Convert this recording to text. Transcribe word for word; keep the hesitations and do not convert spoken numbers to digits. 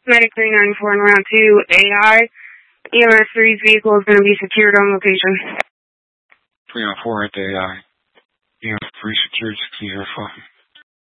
Medic three ninety-four and round two, A I. E M S three's vehicle is going to be secured on location. three oh four at the A I. E M S three secured six zero five.